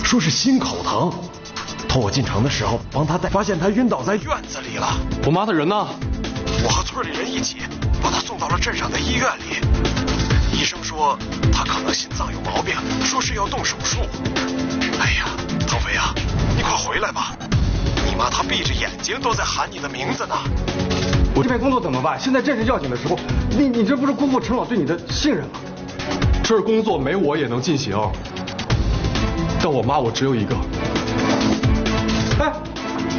说是心口疼。托我进城的时候帮他带，发现他晕倒在院子里了。 我妈的人呢？ 我和村里人一起把他送到了镇上的医院里。医生说他可能心脏有毛病，说是要动手术。哎呀，腾飞啊，你快回来吧！你妈她闭着眼睛都在喊你的名字呢。 我这边工作怎么办？现在正是要紧的时候，你这不是辜负陈老对你的信任吗？ 这儿工作没我也能进行，但我妈我只有一个。